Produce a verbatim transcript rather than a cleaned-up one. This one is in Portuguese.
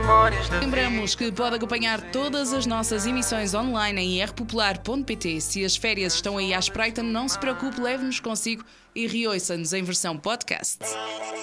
memórias da Lembramos que pode acompanhar todas as nossas emissões online em r popular ponto p t. Se as férias estão aí à espreita, não se preocupe, leve-nos consigo e reouça-nos em versão podcast.